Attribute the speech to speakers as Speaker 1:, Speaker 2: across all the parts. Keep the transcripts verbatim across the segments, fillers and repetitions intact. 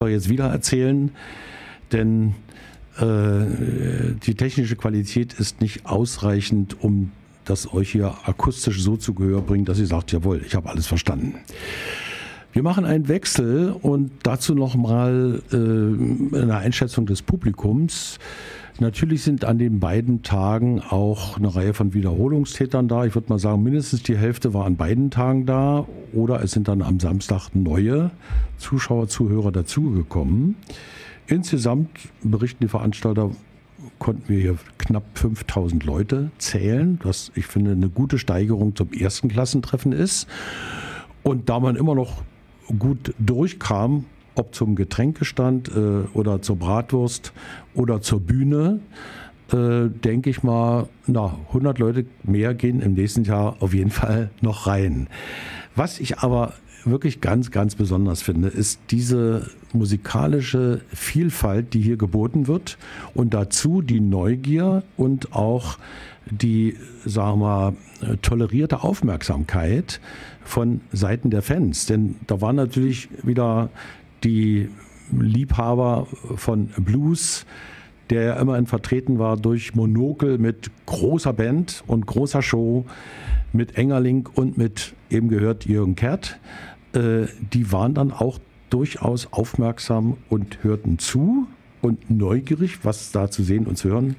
Speaker 1: jetzt wieder erzählen, denn äh, die technische Qualität ist nicht ausreichend, um das euch hier akustisch so zu Gehör bringen, dass ihr sagt, jawohl, ich habe alles verstanden. Wir machen einen Wechsel und dazu nochmal äh, eine Einschätzung des Publikums. Natürlich sind an den beiden Tagen auch eine Reihe von Wiederholungstätern da. Ich würde mal sagen, mindestens die Hälfte war an beiden Tagen da oder es sind dann am Samstag neue Zuschauer, Zuhörer dazugekommen. Insgesamt berichten die Veranstalter, konnten wir hier knapp fünftausend Leute zählen, was ich finde eine gute Steigerung zum ersten Klassentreffen ist. Und da man immer noch gut durchkam, ob zum Getränkestand äh, oder zur Bratwurst oder zur Bühne, äh, denke ich mal, na, hundert Leute mehr gehen im nächsten Jahr auf jeden Fall noch rein. Was ich aber wirklich ganz, ganz besonders finde, ist diese musikalische Vielfalt, die hier geboten wird und dazu die Neugier und auch die, sagen wir, tolerierte Aufmerksamkeit von Seiten der Fans. Denn da waren natürlich wieder die Liebhaber von Blues, der ja immerhin vertreten war durch Monokel mit großer Band und großer Show, mit Engerling und mit, eben gehört, Jürgen Kert. Äh, die waren dann auch durchaus aufmerksam und hörten zu und neugierig, was da zu sehen und zu hören,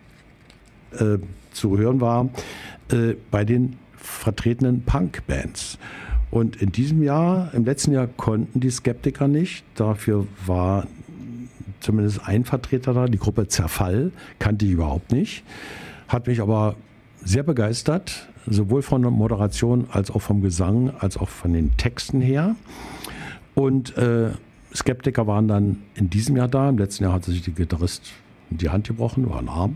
Speaker 1: äh, zu hören war, äh, bei den vertretenen Punk-Bands. Und in diesem Jahr, im letzten Jahr konnten die Skeptiker nicht. Dafür war zumindest ein Vertreter da, die Gruppe Zerfall, kannte ich überhaupt nicht. Hat mich aber sehr begeistert, sowohl von der Moderation als auch vom Gesang, als auch von den Texten her. Und äh, Skeptiker waren dann in diesem Jahr da. Im letzten Jahr hat sich der Gitarrist die Hand gebrochen, war ein Arm.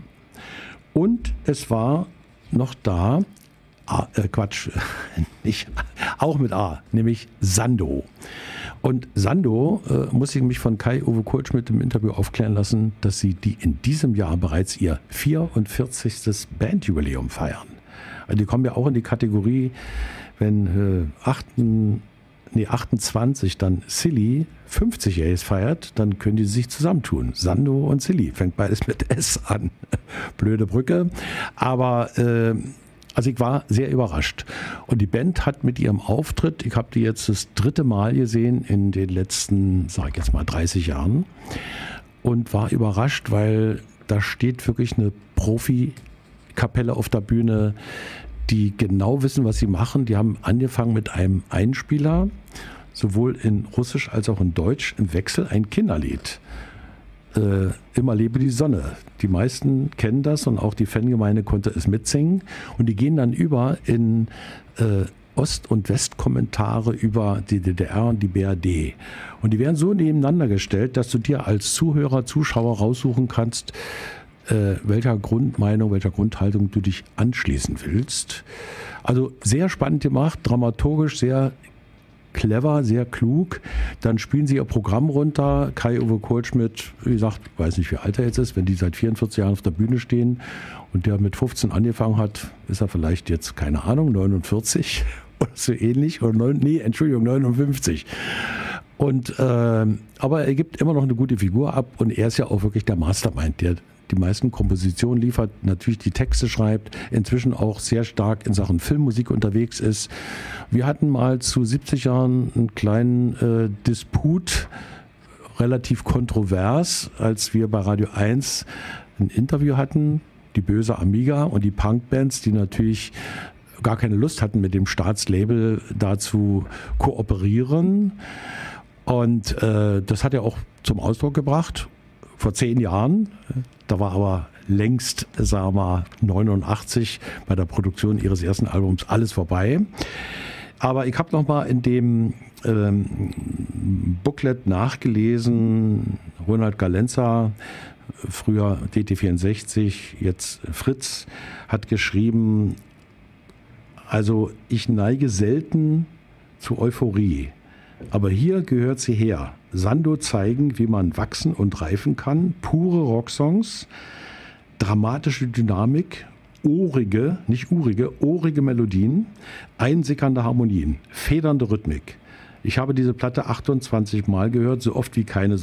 Speaker 1: Und es war noch da, Ah, äh, Quatsch, nicht, auch mit A, nämlich Sando. Und Sando äh, muss ich mich von Kai-Uwe Kohlschmidt im Interview aufklären lassen, dass sie die in diesem Jahr bereits ihr vierundvierzigstes Bandjubiläum feiern. Also die kommen ja auch in die Kategorie, wenn äh, achten, nee, achtundzwanzig dann Silly fünfzigjähriges feiert, dann können die sich zusammentun. Sando und Silly, fängt beides mit S an. Blöde Brücke, aber äh, also ich war sehr überrascht. Und die Band hat mit ihrem Auftritt, ich habe die jetzt das dritte Mal gesehen in den letzten, sag ich jetzt mal, dreißig Jahren und war überrascht, weil da steht wirklich eine Profikapelle auf der Bühne, die genau wissen, was sie machen. Die haben angefangen mit einem Einspieler, sowohl in Russisch als auch in Deutsch, im Wechsel ein Kinderlied. Äh, immer lebe die Sonne. Die meisten kennen das und auch die Fangemeinde konnte es mitsingen. Und die gehen dann über in äh, Ost- und Westkommentare über die D D R und die B R D. Und die werden so nebeneinander gestellt, dass du dir als Zuhörer, Zuschauer raussuchen kannst, äh, welcher Grundmeinung, welcher Grundhaltung du dich anschließen willst. Also sehr spannend gemacht, dramaturgisch sehr clever, sehr klug. Dann spielen sie ihr Programm runter. Kai-Uwe Kohlschmidt, wie gesagt, ich weiß nicht, wie alt er jetzt ist, wenn die seit vierundvierzig Jahren auf der Bühne stehen und der mit fünfzehn angefangen hat, ist er vielleicht jetzt, keine Ahnung, neunundvierzig oder so ähnlich. Oder neun, nee, Entschuldigung, neunundfünfzig. Und, äh, aber er gibt immer noch eine gute Figur ab und er ist ja auch wirklich der Mastermind, der die meisten Kompositionen liefert, natürlich die Texte schreibt, inzwischen auch sehr stark in Sachen Filmmusik unterwegs ist. Wir hatten mal zu siebzig Jahren einen kleinen äh, Disput, relativ kontrovers, als wir bei Radio eins ein Interview hatten, die böse Amiga und die Punkbands, die natürlich gar keine Lust hatten, mit dem Staatslabel da zu kooperieren. Und äh, das hat er auch zum Ausdruck gebracht. Vor zehn Jahren, da war aber längst, sagen wir mal, neunundachtzig bei der Produktion ihres ersten Albums alles vorbei. Aber ich habe noch mal in dem ähm, Booklet nachgelesen, Ronald Galenza, früher D T vierundsechzig, jetzt Fritz, hat geschrieben, also ich neige selten zu Euphorie, aber hier gehört sie her. Sando zeigen, wie man wachsen und reifen kann. Pure Rocksongs, dramatische Dynamik, ohrige, nicht urige, ohrige Melodien, einsickernde Harmonien, federnde Rhythmik. Ich habe diese Platte achtundzwanzig Mal gehört, so oft wie keine